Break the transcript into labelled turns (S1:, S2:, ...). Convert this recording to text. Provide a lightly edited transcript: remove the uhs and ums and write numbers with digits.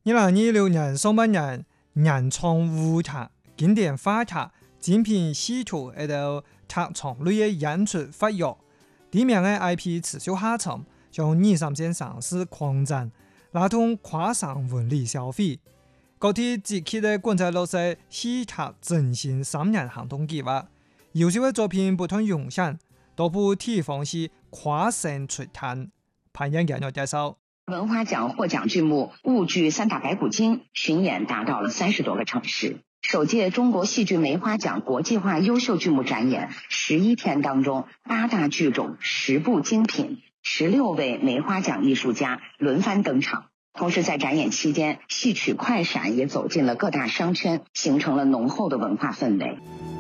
S1: 2026年上半年，原创舞台、经典话剧、精品戏剧一道特长类的演出发育，地面的 IP 持续下沉，向2、3线城市扩展，拉动跨省文旅消费。高铁积极地滚在落实戏剧振兴3年行动计划，优秀的作品不断涌现，多部地方戏跨省出摊。潘燕介绍。
S2: 文化奖获奖剧目婺剧《三打白骨精》巡演达到了30多个城市。首届中国戏剧梅花奖国际化优秀剧目展演11天当中，8大剧种10部精品，16位梅花奖艺术家轮番登场。同时在展演期间，戏曲快闪也走进了各大商圈，形成了浓厚的文化氛围。